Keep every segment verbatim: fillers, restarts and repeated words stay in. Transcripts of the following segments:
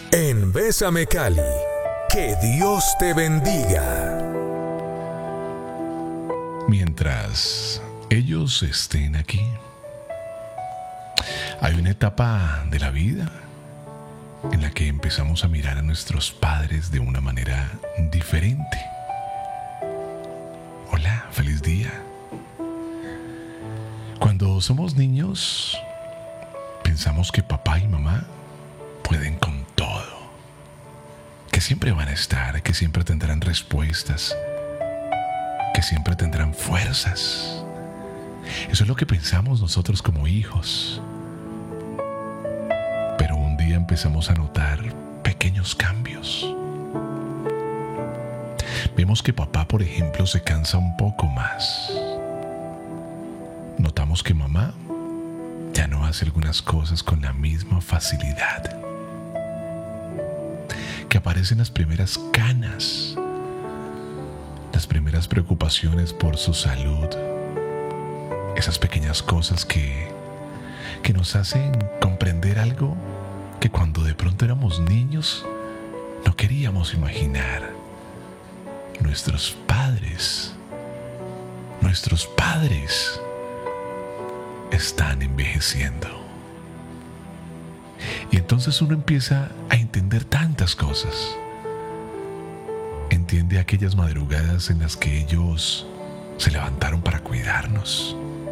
en Bésame Cali. Que Dios te bendiga. Mientras ellos estén aquí, hay una etapa de la vida en la que empezamos a mirar a nuestros padres de una manera diferente. Hola, feliz día. Cuando somos niños, pensamos que papá y mamá pueden con todo, que siempre van a estar, que siempre tendrán respuestas, que siempre tendrán fuerzas. Eso es lo que pensamos nosotros como hijos. Pero un día empezamos a notar pequeños cambios. Vemos que papá, por ejemplo, se cansa un poco más. Notamos que mamá ya no hace algunas cosas con la misma facilidad. Que aparecen las primeras canas, las primeras preocupaciones por su salud. Esas pequeñas cosas que, que nos hacen comprender algo que cuando de pronto éramos niños no queríamos imaginar. Nuestros padres, nuestros padres están envejeciendo. Y entonces uno empieza a entender tantas cosas. Entiende aquellas madrugadas en las que ellos se levantaron para cuidarnos.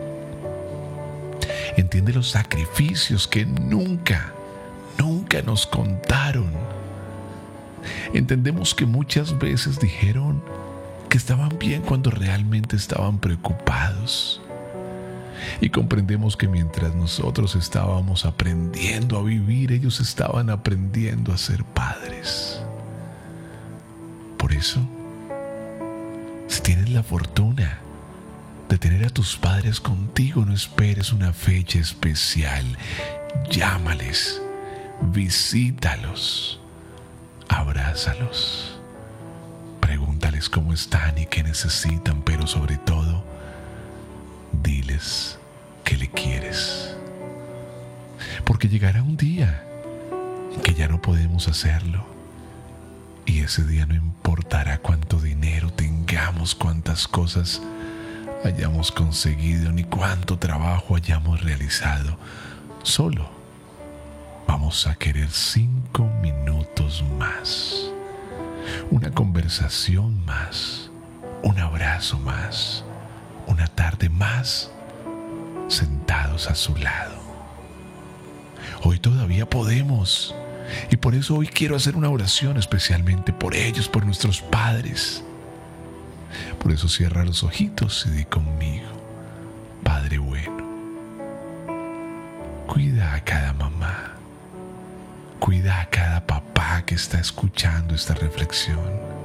Entiende los sacrificios que nunca, nunca nos contaron. Entendemos que muchas veces dijeron que estaban bien cuando realmente estaban preocupados. Y comprendemos que mientras nosotros estábamos aprendiendo a vivir, ellos estaban aprendiendo a ser padres. Por eso, si tienes la fortuna de tener a tus padres contigo, no esperes una fecha especial. Llámales, visítalos, abrázalos, pregúntales cómo están y qué necesitan, pero sobre todo, diles que le quieres. Porque llegará un día en que ya no podemos hacerlo. Y ese día no importará cuánto dinero tengamos, cuántas cosas hayamos conseguido, ni cuánto trabajo hayamos realizado. Solo vamos a querer cinco minutos más, una conversación más, un abrazo más, una tarde más sentados a su lado. Hoy todavía podemos, y por eso hoy quiero hacer una oración especialmente por ellos, por nuestros padres. Por eso cierra los ojitos y di conmigo: Padre bueno, cuida a cada mamá, cuida a cada papá que está escuchando esta reflexión.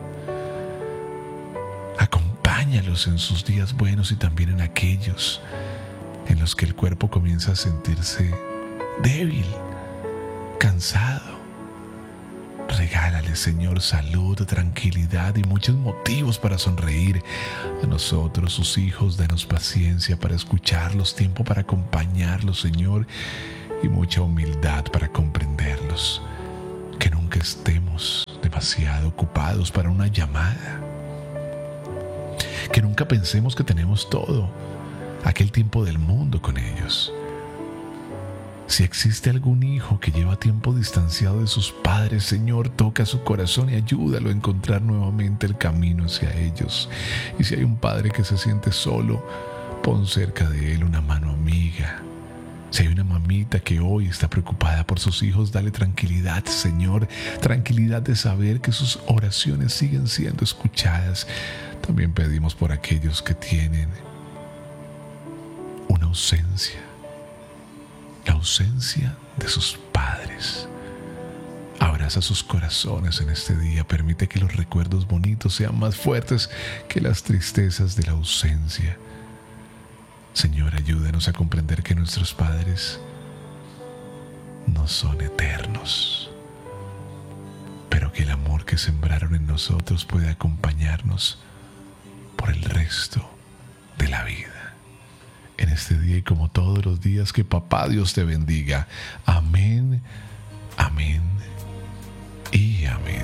Acompáñalos en sus días buenos y también en aquellos en los que el cuerpo comienza a sentirse débil, cansado. Regálale, Señor, salud, tranquilidad y muchos motivos para sonreír. A nosotros, sus hijos, danos paciencia para escucharlos, tiempo para acompañarlos, Señor, y mucha humildad para comprenderlos. Que nunca estemos demasiado ocupados para una llamada. Que nunca pensemos que tenemos todo aquel tiempo del mundo con ellos. Si existe algún hijo que lleva tiempo distanciado de sus padres, Señor, toca su corazón y ayúdalo a encontrar nuevamente el camino hacia ellos. Y si hay un padre que se siente solo, pon cerca de él una mano amiga. Si hay una mamita que hoy está preocupada por sus hijos, dale tranquilidad, Señor, tranquilidad de saber que sus oraciones siguen siendo escuchadas. También pedimos por aquellos que tienen una ausencia, la ausencia de sus padres. Abraza sus corazones en este día, permite que los recuerdos bonitos sean más fuertes que las tristezas de la ausencia. Señor, ayúdanos a comprender que nuestros padres no son eternos, pero que el amor que sembraron en nosotros puede acompañarnos por el resto de la vida. En este día y como todos los días, que Papá Dios te bendiga. Amén,